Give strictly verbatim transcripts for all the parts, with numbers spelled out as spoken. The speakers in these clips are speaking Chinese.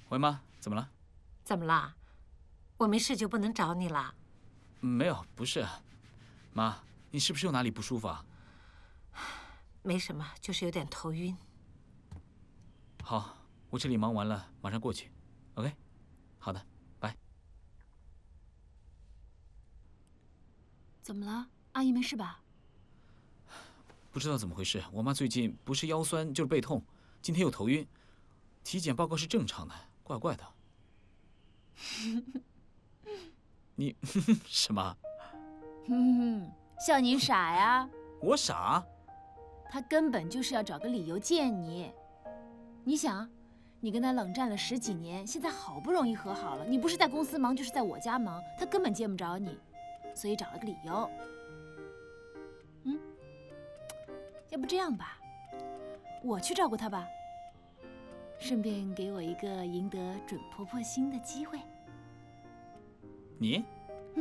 喂，妈，怎么了？ 怎么了？我没事就不能找你了？ 没有，不是。妈，你是不是又哪里不舒服啊？ 没什么，就是有点头晕。 好，我这里忙完了，马上过去。OK， 好的，拜。 怎么了？阿姨没事吧？ 不知道怎么回事，我妈最近不是腰酸就是背痛，今天又头晕，体检报告是正常的，怪怪的。你什么？ 哼，笑你傻呀！ 我傻？ 他根本就是要找个理由见你。你想，你跟他冷战了十几年，现在好不容易和好了，你不是在公司忙，就是在我家忙，他根本见不着你，所以找了个理由。嗯，要不这样吧，我去照顾他吧，顺便给我一个赢得准婆婆心的机会。 你？ 嗯，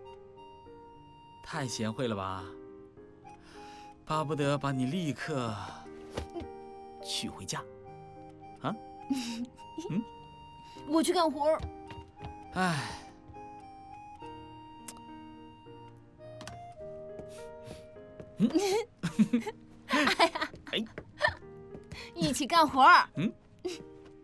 太贤惠了吧，巴不得把你立刻娶回家。啊？嗯， 我去干活儿。 唉。嗯。 哎呀，哎，一起干活儿。 嗯。